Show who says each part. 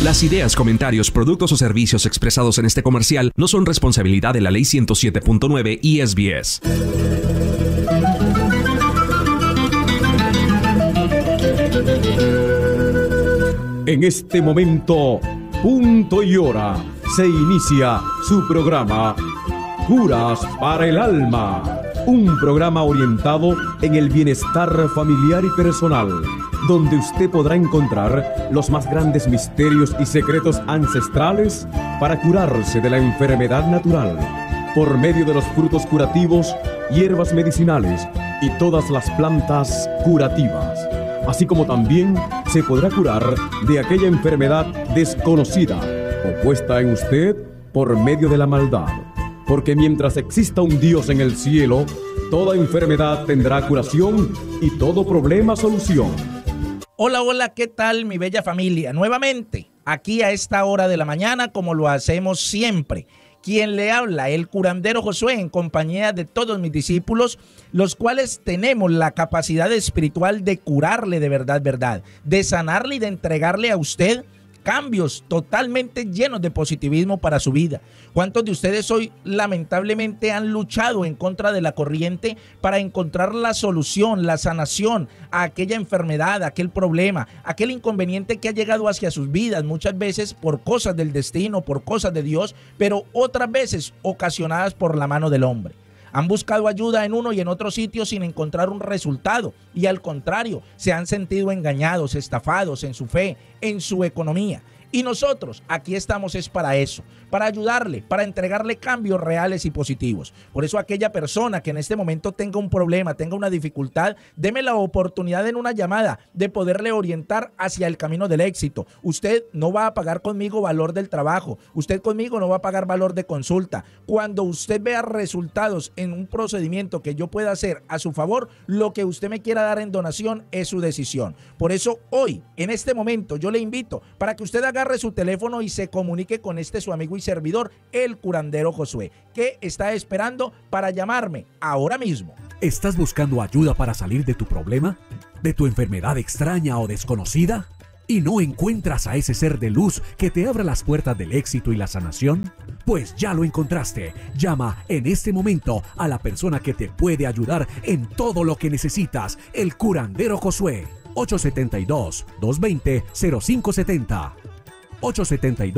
Speaker 1: Las ideas, comentarios, productos o servicios expresados en este comercial no son responsabilidad de la Ley 107.9 y SBS.
Speaker 2: En este momento, punto y hora, se inicia su programa Curas para el Alma, un programa orientado en el bienestar familiar y personal, donde usted podrá encontrar los más grandes misterios y secretos ancestrales para curarse de la enfermedad natural, por medio de los frutos curativos, hierbas medicinales y todas las plantas curativas. Así como también se podrá curar de aquella enfermedad desconocida o puesta en usted por medio de la maldad. Porque mientras exista un Dios en el cielo, toda enfermedad tendrá curación y todo problema solución.
Speaker 3: Hola, hola, ¿qué tal mi bella familia? Nuevamente, aquí a esta hora de la mañana, como lo hacemos siempre. Quien le habla, el curandero Josué, en compañía de todos mis discípulos, los cuales tenemos la capacidad espiritual de curarle de verdad, de sanarle y de entregarle a usted cambios totalmente llenos de positivismo para su vida. ¿Cuántos de ustedes hoy lamentablemente han luchado en contra de la corriente para encontrar la solución, la sanación a aquella enfermedad, a aquel problema, aquel inconveniente que ha llegado hacia sus vidas, muchas veces por cosas del destino, por cosas de Dios, pero otras veces ocasionadas por la mano del hombre? Han buscado ayuda en uno y en otro sitio sin encontrar un resultado y al contrario, se han sentido engañados, estafados en su fe, en su economía. Y nosotros aquí estamos es para eso, para ayudarle, para entregarle cambios reales y positivos. Por eso aquella persona que en este momento tenga un problema, tenga una dificultad, deme la oportunidad en una llamada de poderle orientar hacia el camino del éxito. Usted no va a pagar conmigo valor del trabajo, usted conmigo no va a pagar valor de consulta. Cuando usted vea resultados en un procedimiento que yo pueda hacer a su favor, lo que usted me quiera dar en donación es su decisión. Por eso hoy, en este momento, yo le invito para que usted agarre su teléfono y se comunique con su amigo y servidor, el curandero Josué, que está esperando para llamarme ahora mismo.
Speaker 4: ¿Estás buscando ayuda para salir de tu problema? ¿De tu enfermedad extraña o desconocida? ¿Y no encuentras a ese ser de luz que te abra las puertas del éxito y la sanación? Pues ya lo encontraste. Llama en este momento a la persona que te puede ayudar en todo lo que necesitas, el curandero Josué. 872-220-0570. 872